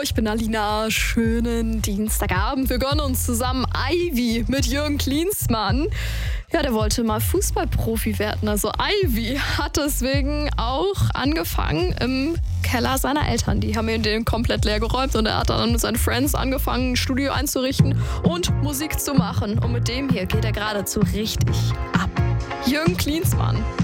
ich bin Alina. Schönen Dienstagabend. Wir gönnen uns zusammen Ivy mit Jürgen Klinsmann. Ja, der wollte mal Fußballprofi werden. Also Ivy hat deswegen auch angefangen im Keller seiner Eltern. Die haben ihn den komplett leer geräumt und er hat dann mit seinen Friends angefangen, ein Studio einzurichten und Musik zu machen. Und mit dem hier geht er geradezu richtig ab. Jürgen Klinsmann.